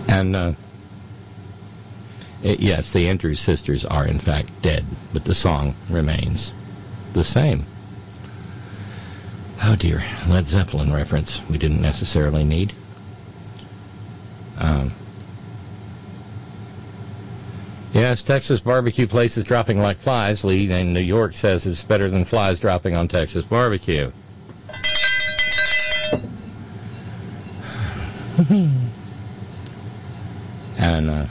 And, yes, the Andrews Sisters are, in fact, dead, but the song remains the same. Oh, dear. Led Zeppelin reference we didn't necessarily need. Yes, Texas barbecue places dropping like flies. Lee in New York says it's better than flies dropping on Texas barbecue. And,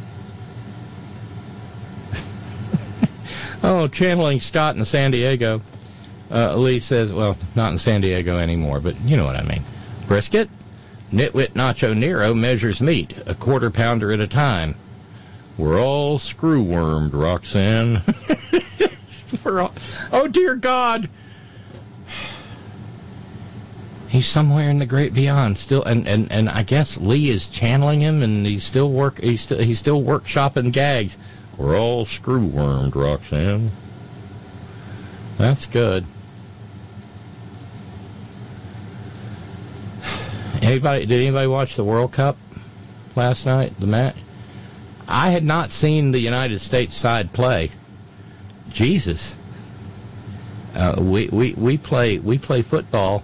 channeling Scott in San Diego. Lee says, well, not in San Diego anymore, but you know what I mean. Brisket? Nitwit Nacho Nero measures meat, a quarter-pounder at a time. We're all screw-wormed, Roxanne. Oh, dear God. He's somewhere in the great beyond still, and I guess Lee is channeling him, and he's still workshopping gags. We're all screw-wormed, Roxanne. That's good. Did anybody watch the World Cup last night, the match? I had not seen the United States side play. Jesus. We play football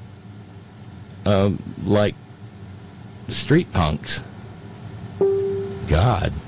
like street punks. God.